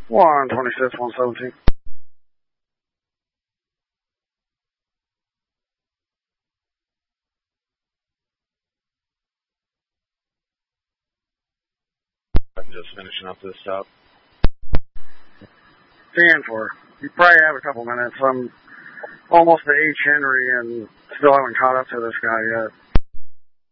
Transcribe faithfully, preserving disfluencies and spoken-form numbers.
one twenty-six, one seventeen. I'm just finishing up this stop. ten four. You probably have a couple minutes. I'm almost to H. Henry and still haven't caught up to this guy yet.